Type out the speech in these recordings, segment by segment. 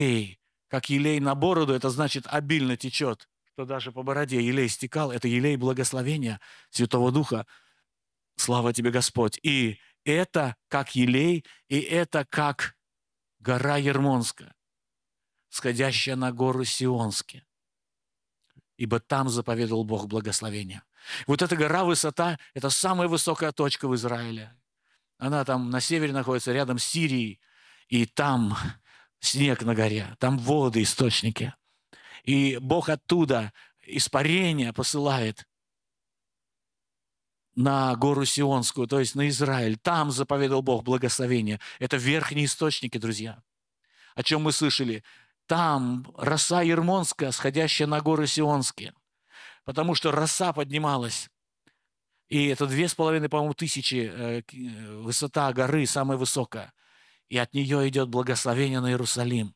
елей, как елей на бороду, это значит обильно течет, что даже по бороде елей стекал, это елей благословения Святого Духа. Слава тебе, Господь. И это как елей, и это как гора Ермонская, сходящая на гору Сионские. Ибо там заповедовал Бог благословения. Вот эта гора, высота, это самая высокая точка в Израиле. Она там на севере находится, рядом с Сирией, и там снег на горе, там воды, источники. И Бог оттуда испарение посылает на гору Сионскую, то есть на Израиль. Там заповедал Бог благословение. Это верхние источники, друзья. О чем мы слышали? Там роса Ермонская, сходящая на горы Сионские. Потому что роса поднималась. И это 2,5, по-моему, тысячи высота горы, самая высокая. И от нее идет благословение на Иерусалим.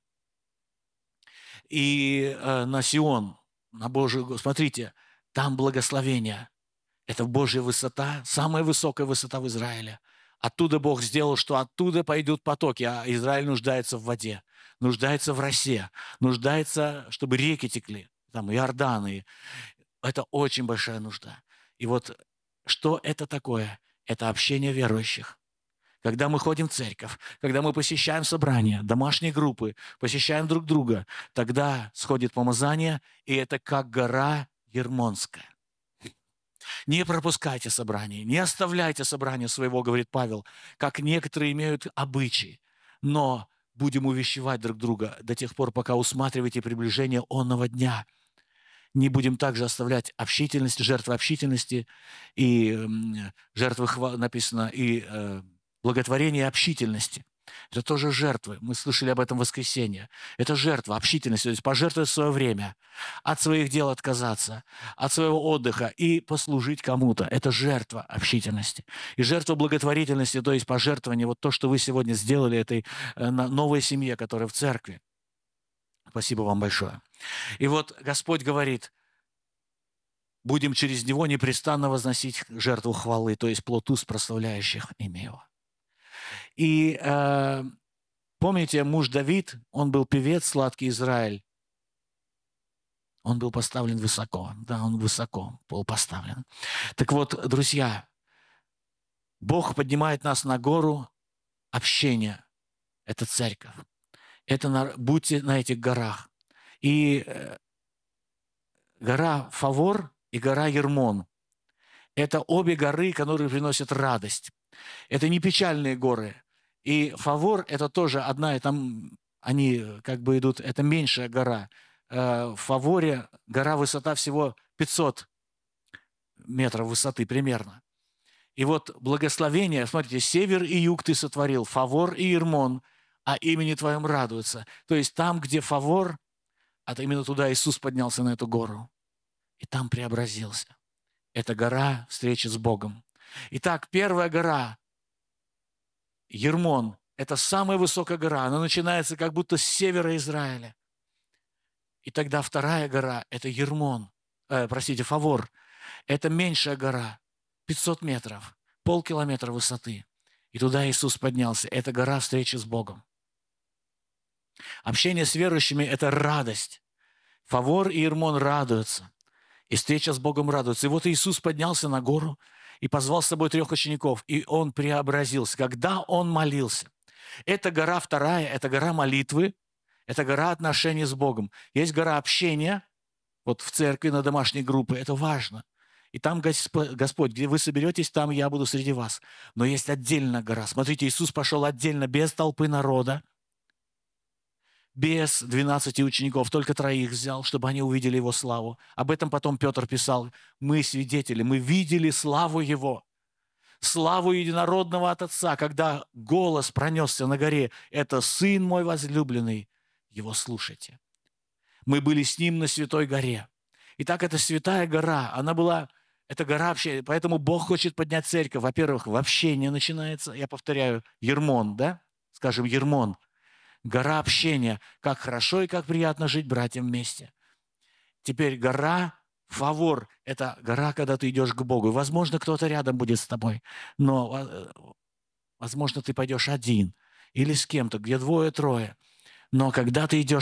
И на Сион, на Божию... Смотрите, там благословение. Это Божья высота, самая высокая высота в Израиле. Оттуда Бог сделал, что оттуда пойдут потоки, а Израиль нуждается в воде, нуждается в росе, нуждается, чтобы реки текли, там Иорданы. Это очень большая нужда. И вот что это такое? Это общение верующих. Когда мы ходим в церковь, когда мы посещаем собрания, домашние группы, посещаем друг друга, тогда сходит помазание, и это как гора Ермонская. Не пропускайте собрание, не оставляйте собрание своего, говорит Павел, как некоторые имеют обычаи, но будем увещевать друг друга до тех пор, пока усматриваете приближение онного дня. Не будем также оставлять общительность, жертвы общительности и жертвы, написано, и благотворение общительности. Это тоже жертвы. Мы слышали об этом в воскресенье. Это жертва, общительность, то есть пожертвовать свое время, от своих дел отказаться, от своего отдыха и послужить кому-то. Это жертва общительности. И жертва благотворительности, то есть пожертвование, вот то, что вы сегодня сделали этой новой семье, которая в церкви. Спасибо вам большое. И вот Господь говорит, будем через Него непрестанно возносить жертву хвалы, то есть плод уст, прославляющих имя Его. И помните, муж Давид, он был певец, сладкий Израиль. Он был поставлен высоко. Да, он высоко был поставлен. Так вот, друзья, Бог поднимает нас на гору общения. Это церковь. Будьте на этих горах. И гора Фавор и гора Ермон. Это обе горы, которые приносят радость. Это не печальные горы. И Фавор – это тоже одна, и там они как бы идут, это меньшая гора. В Фаворе гора высота всего 500 метров высоты примерно. И вот благословение, смотрите, север и юг ты сотворил, Фавор и Ермон, а имени твоем радуются. То есть там, где Фавор, а именно туда Иисус поднялся на эту гору. И там преобразился. Это гора встречи с Богом. Итак, первая гора, Ермон, это самая высокая гора. Она начинается как будто с севера Израиля. И тогда вторая гора, это Ермон, Фавор. Это меньшая гора, 500 метров, полкилометра высоты. И туда Иисус поднялся. Это гора встречи с Богом. Общение с верующими – это радость. Фавор и Ермон радуются. И встреча с Богом радуется. И вот Иисус поднялся на гору и позвал с собой 3 учеников, и Он преобразился. Когда Он молился. Это гора вторая, это гора молитвы, это гора отношений с Богом. Есть гора общения, вот в церкви, на домашней группе, это важно. И там Господь, где вы соберетесь, там я буду среди вас. Но есть отдельная гора. Смотрите, Иисус пошел отдельно, без толпы народа, без 12 учеников, только 3 взял, чтобы они увидели Его славу. Об этом потом Петр писал. Мы свидетели, мы видели славу Его, славу единородного от Отца, когда голос пронесся на горе. Это Сын мой возлюбленный, Его слушайте. Мы были с Ним на Святой горе. Итак, это святая гора, она была, это гора общения, поэтому Бог хочет поднять церковь. Во-первых, в общении начинается, я повторяю, Ермон, да? Скажем, Ермон. Гора общения. Как хорошо и как приятно жить братьям вместе. Теперь гора Фавор. Это гора, когда ты идешь к Богу. Возможно, кто-то рядом будет с тобой. Но, возможно, ты пойдешь один. Или с кем-то, где 2-3. Но когда ты идешь